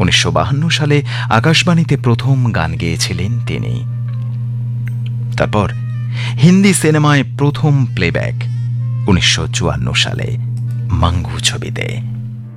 1952 সালে আকাশবাণীতে প্রথম গান গেয়েছিলেন তিনি। তারপর হিন্দি সিনেমায় প্রথম প্লেব্যাক 1954 সালে মাঙ্গু ছবিতে।